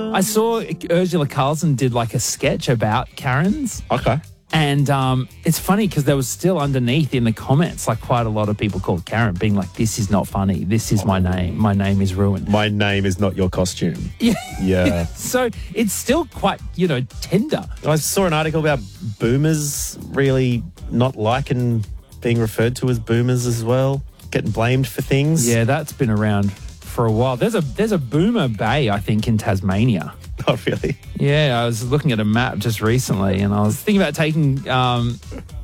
I saw Ursula Carlson did like a sketch about Karens. Okay. And it's funny because there was still underneath in the comments, like quite a lot of people called Karen being like, this is not funny. This is my name. My name is ruined. My name is not your costume. Yeah. So it's still quite, tender. I saw an article about boomers really not liking being referred to as boomers as well, getting blamed for things. Yeah, that's been around for a while. There's a boomer bay, I think, in Tasmania. Oh, really? Yeah, I was looking at a map just recently and I was thinking about taking